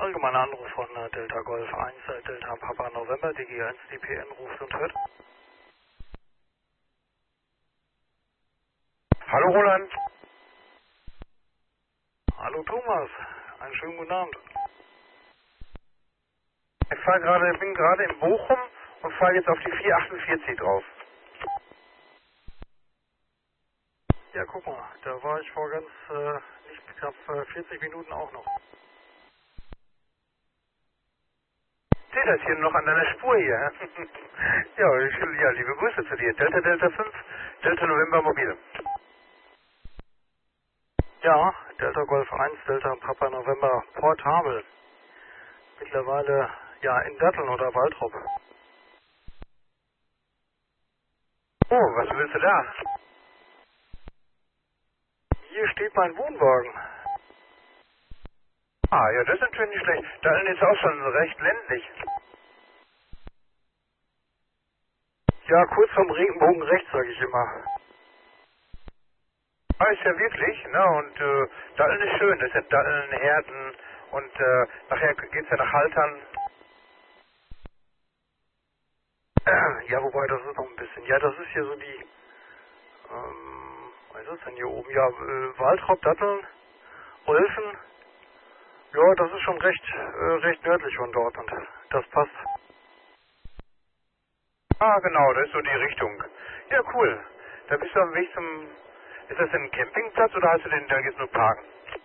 allgemeiner Anruf von Delta Golf 1, Delta Papa November, DG1, DPN ruft und hört. Hallo Roland. Hallo Thomas, einen schönen guten Abend. Ich bin gerade in Bochum und fahre jetzt auf die 448 drauf. Ja, guck mal, da war ich vor nicht knapp 40 Minuten auch noch. Steht das hier noch an deiner Spur hier? Ja, liebe Grüße zu dir. Delta 5, Delta November Mobile. Ja, Delta Golf 1, Delta Papa November portabel. Mittlerweile, ja, in Datteln oder Waltrop. Oh, was willst du da? Hier steht mein Wohnwagen. Ah, ja, das ist natürlich nicht schlecht. Datteln ist auch schon recht ländlich. Ja, kurz vom Regenbogen rechts, sage ich immer. Ah, ist ja wirklich, ne, und Datteln ist schön. Das sind Datteln, Herten und nachher geht's ja nach Haltern. Ja, wobei, das ist noch ein bisschen. Ja, das ist hier so die, was ist das denn hier oben? Ja, Waltrop, Datteln, Olfen. Ja, das ist schon recht nördlich von dort und das passt. Ah, genau, das ist so die Richtung. Ja, cool. Da bist du am Weg zum... Ist das denn ein Campingplatz oder hast du den da jetzt nur parken?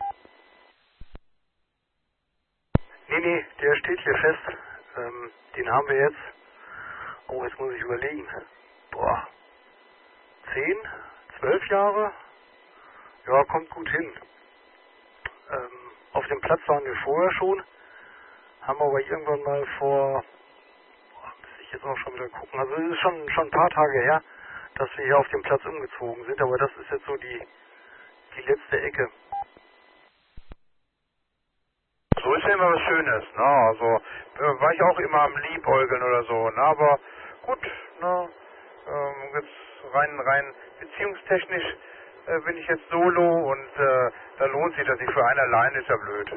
Nee, der steht hier fest. Den haben wir jetzt. Oh, jetzt muss ich überlegen. Boah, 10, 12 Jahre? Ja, kommt gut hin. Auf dem Platz waren wir vorher schon. Haben aber irgendwann mal muss ich jetzt auch schon wieder gucken. Also es ist schon ein paar Tage her, dass wir hier auf dem Platz umgezogen sind. Aber das ist jetzt so die letzte Ecke. So ist ja immer was Schönes, ne? Also war ich auch immer am Liebäugeln oder so, ne? Aber gut, ne? Jetzt rein beziehungstechnisch bin ich jetzt solo und da lohnt sich das nicht. Für einen allein ist ja blöd.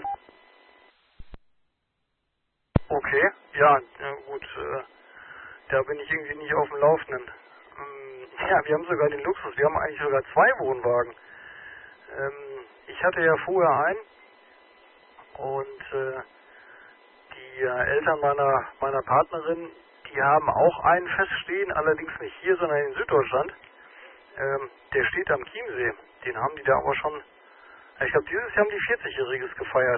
Okay, ja, gut, da bin ich irgendwie nicht auf dem Laufenden. Ja, wir haben sogar den Luxus, wir haben eigentlich sogar 2 Wohnwagen. Ich hatte ja vorher einen und die Eltern meiner Partnerin, die haben auch einen feststehen, allerdings nicht hier, sondern in Süddeutschland. Der steht am Chiemsee. Den haben die da aber schon, ich glaube dieses Jahr haben die 40-Jähriges gefeiert.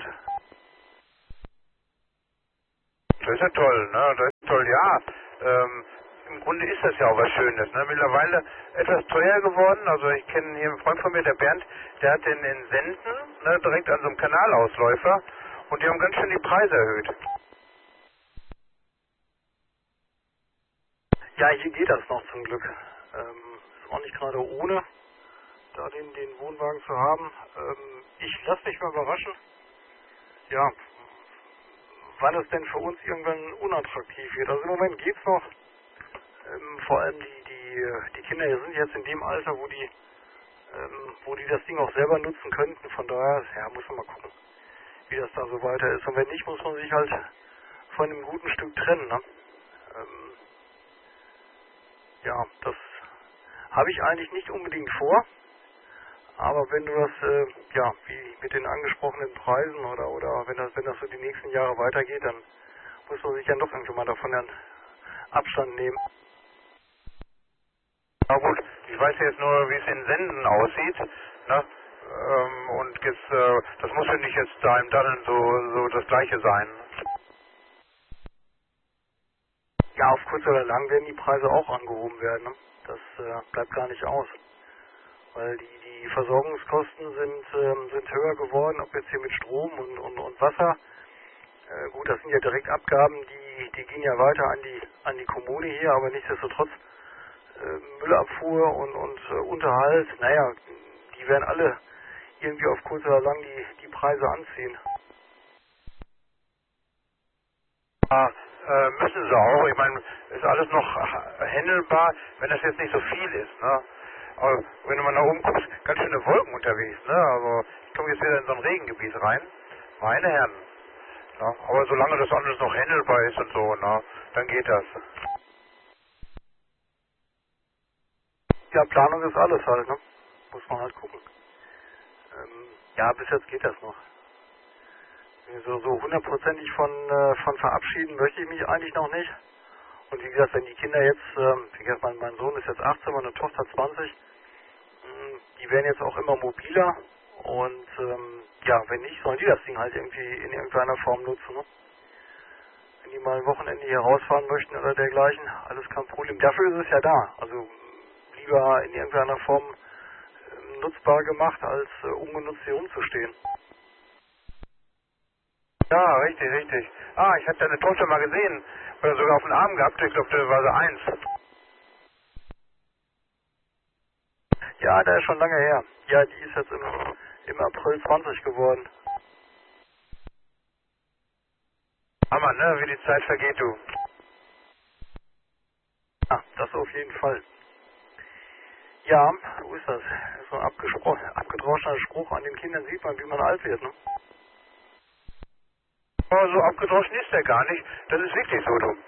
Das ist ja toll, ne? Das ist toll, ja. Im Grunde ist das ja auch was Schönes, ne? Mittlerweile etwas teuer geworden. Also ich kenne hier einen Freund von mir, der Bernd, der hat den in Senden, ne, direkt an so einem Kanalausläufer und die haben ganz schön die Preise erhöht. Ja, hier geht das noch zum Glück. Ist auch nicht gerade ohne, da den Wohnwagen zu haben. Ich lasse mich mal überraschen. Ja, wann es denn für uns irgendwann unattraktiv wird. Also im Moment geht's noch. Vor allem die Kinder hier sind jetzt in dem Alter, wo die das Ding auch selber nutzen könnten. Von daher, ja, muss man mal gucken, wie das da so weiter ist. Und wenn nicht, muss man sich halt von einem guten Stück trennen. Ne? Ja, das habe ich eigentlich nicht unbedingt vor. Aber wenn du das, ja, wie mit den angesprochenen Preisen oder wenn das so die nächsten Jahre weitergeht, dann muss man sich ja doch irgendwann mal davon dann Abstand nehmen. Na gut, ich weiß jetzt nur, wie es in Senden aussieht, ne? Und jetzt, das muss ja nicht jetzt da im Dannen so das Gleiche sein. Ja, auf kurz oder lang werden die Preise auch angehoben werden. Ne? Das bleibt gar nicht aus. Weil die Versorgungskosten sind höher geworden, ob jetzt hier mit Strom und Wasser. Gut, das sind ja Direktabgaben, die gehen ja weiter an die Kommune hier, aber nichtsdestotrotz Müllabfuhr und Unterhalt, naja, die werden alle irgendwie auf kurz oder lang die Preise anziehen. Ja, müssen sie auch. Ich meine, ist alles noch handelbar, wenn das jetzt nicht so viel ist, ne? Aber wenn du mal nach oben guckst, ganz schöne Wolken unterwegs, ne? Also ich komme jetzt wieder in so ein Regengebiet rein. Meine Herren, Na, aber solange das alles noch handelbar ist und so, na, dann geht das. Ja, Planung ist alles halt, ne? Muss man halt gucken. Ja, bis jetzt geht das noch. So hundertprozentig von verabschieden möchte ich mich eigentlich noch nicht. Und wie gesagt, wenn die Kinder jetzt, wie gesagt, mein Sohn ist jetzt 18, meine Tochter 20, die werden jetzt auch immer mobiler und ja, wenn nicht, sollen die das Ding halt irgendwie in irgendeiner Form nutzen. Ne? Wenn die mal ein Wochenende hier rausfahren möchten oder dergleichen, alles kein Problem. Dafür ist es ja da. Also lieber in irgendeiner Form nutzbar gemacht, als ungenutzt hier rumzustehen. Ja, richtig, richtig. Ah, ich hatte deine Tochter mal gesehen. Oder sogar auf den Arm gehabt, ich glaube, das war so 1. Ja, der ist schon lange her. Ja, die ist jetzt im April 20 geworden. Hammer, ne, wie die Zeit vergeht, du. Ja, das auf jeden Fall. Ja, so ist das. So ein abgedroschener Spruch, an den Kindern sieht man, wie man alt wird, ne? Aber so abgedroschen ist der gar nicht. Das ist wirklich so, du.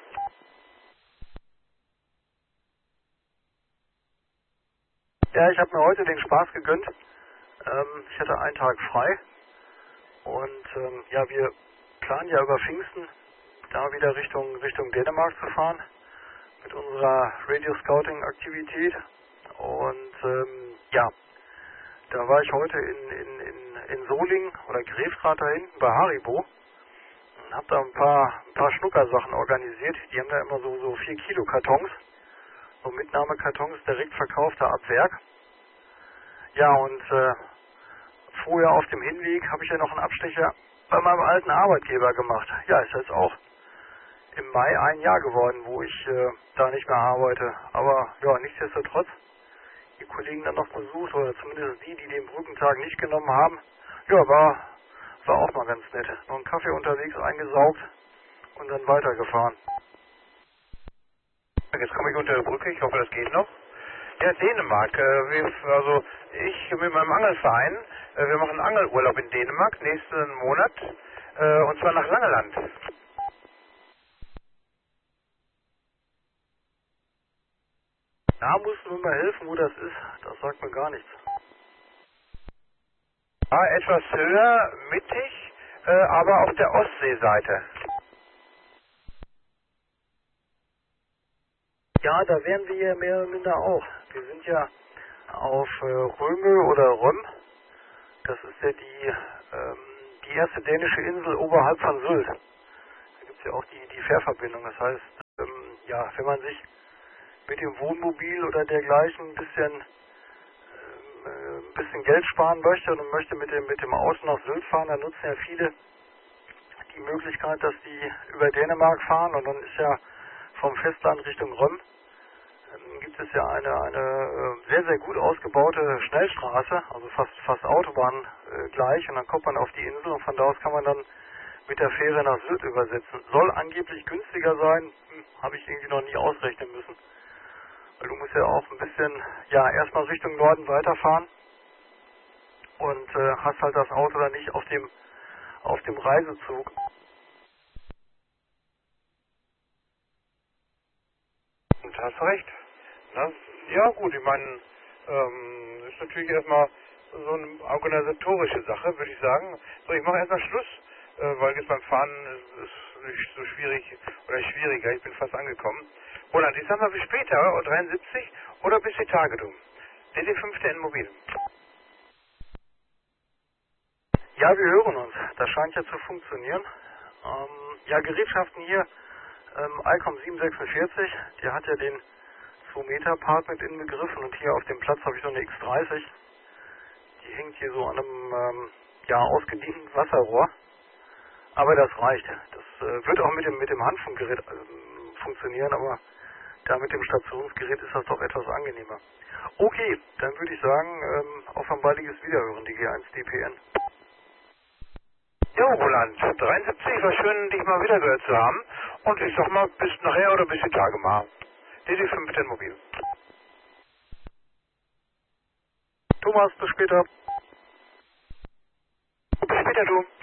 Ja, ich habe mir heute den Spaß gegönnt. Ich hatte einen Tag frei. Und ja, wir planen ja über Pfingsten da wieder Richtung Dänemark zu fahren mit unserer Radio Scouting Aktivität. Und ja, da war ich heute in Solingen oder Grefrath da hinten bei Haribo und habe da ein paar Schnuckersachen organisiert. Die haben da immer so 4 Kilo Kartons, so Mitnahmekartons direkt verkauft da ab Werk. Ja, und vorher auf dem Hinweg habe ich ja noch einen Abstecher bei meinem alten Arbeitgeber gemacht. Ja, ist jetzt auch im Mai ein Jahr geworden, wo ich da nicht mehr arbeite. Aber ja, nichtsdestotrotz, die Kollegen dann noch besucht, oder zumindest die den Brückentag nicht genommen haben. Ja, war auch mal ganz nett. Noch einen Kaffee unterwegs eingesaugt und dann weitergefahren. Jetzt komme ich unter der Brücke, ich hoffe, das geht noch. Ja, Dänemark. Also ich mit meinem Angelverein, wir machen Angelurlaub in Dänemark nächsten Monat, und zwar nach Langeland. Da musst du mir mal helfen, wo das ist. Das sagt mir gar nichts. Ja, etwas höher, mittig, aber auf der Ostseeseite. Ja, da wären wir ja mehr oder minder auch. Wir sind ja auf Römö oder Röm. Das ist ja die erste dänische Insel oberhalb von Sylt. Da gibt es ja auch die Fährverbindung. Das heißt, ja, wenn man sich mit dem Wohnmobil oder dergleichen ein bisschen Geld sparen möchte und möchte mit dem Auto nach Sylt fahren, dann nutzen ja viele die Möglichkeit, dass die über Dänemark fahren und dann ist ja vom Festland Richtung Röm gibt es ja eine sehr, sehr gut ausgebaute Schnellstraße, also fast Autobahn gleich, und dann kommt man auf die Insel und von da aus kann man dann mit der Fähre nach Sylt übersetzen. Soll angeblich günstiger sein, habe ich irgendwie noch nie ausrechnen müssen. Weil du musst ja auch ein bisschen, ja, erstmal Richtung Norden weiterfahren und hast halt das Auto dann nicht auf dem Reisezug. Und hast recht. Na? Ja gut, ich meine, ist natürlich erstmal so eine organisatorische Sache, würde ich sagen. So, ich mache erstmal Schluss, weil jetzt beim Fahren ist nicht so schwierig oder schwieriger, ich bin fast angekommen. Roland, ich sag mal bis später, 73 oder bis die Tage, du. DD5 der Immobilien. Ja, wir hören uns. Das scheint ja zu funktionieren. Ja, Gerätschaften hier, ICOM 746, der hat ja den 2-Meter-Part mit inbegriffen und hier auf dem Platz habe ich noch eine X30. Die hängt hier so an einem ja, ausgedienten Wasserrohr. Aber das reicht. Das wird auch mit dem Handfunkgerät funktionieren, aber da mit dem Stationsgerät ist das doch etwas angenehmer. Okay, dann würde ich sagen, auf ein baldiges Wiederhören, die G1 DPN. Jo, Roland, 73, war schön, dich mal wieder gehört zu haben. Und ich sag mal, bis nachher oder bis die Tage mal. DD5 der Mobil. Thomas, bis später. Bis später, du.